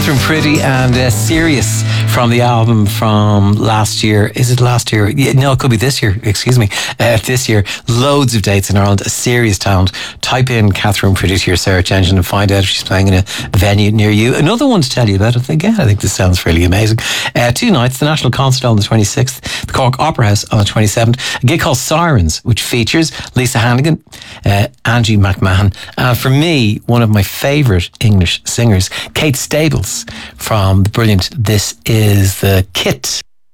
Catherine Pretty and Serious from the album from last year. Is it last year? Yeah, no, it could be this year. Excuse me. This year. Loads of dates in Ireland. A serious talent. Type in Catherine Pretty to your search engine and find out if she's playing in a venue near you. Another one to tell you about. Again, I think this sounds fairly amazing. 2 nights. The National Concert Hall on the 26th. The Cork Opera House on the 27th. A gig called Sirens, which features Lisa Hannigan, Angie McMahon, and for me, one of my favourite English singers, Kate Stables, from the brilliant This Is the Kit.